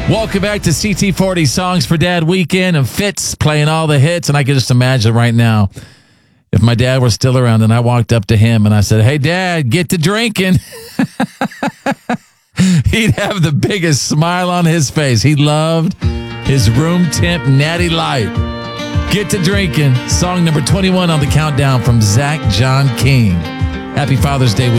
Welcome back to CT40 Songs for Dad Weekend, and Fitz playing all the hits. And I can just imagine right now, if my dad were still around and I walked up to him and I said, "Hey, Dad, get to drinking." He'd have the biggest smile on his face. He loved his room temp Natty Light. Get to drinking. Song number 21 on the countdown from Zach John King. Happy Father's Day weekend.